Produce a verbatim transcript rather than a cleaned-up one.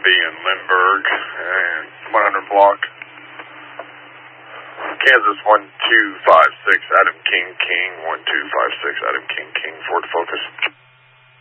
B in Lindbergh, and one hundred block. Kansas one two five six, Adam King King, one two five six, Adam King King, Ford Focus.